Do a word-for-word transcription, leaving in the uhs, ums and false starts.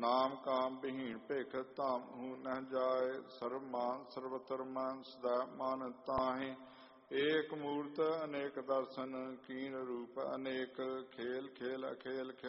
ਨਾਮ ਕਾਮ ਵਿਹੀਣ ਭਿਖ ਧਾਮ ਹੂ ਨ ਜਾਏ। ਸਰਬ ਮਾਨ ਸਰਬਤਰ ਮਨ ਸਦਾ ਮਨ ਤਾਹੇ। ਏਕ ਮੂਰਤ ਅਨੇਕ ਦਰਸ਼ਨ ਕੀਨ ਰੂਪ ਅਨੇਕ। ਖੇਲ ਖੇਲ ਅਖੇਲ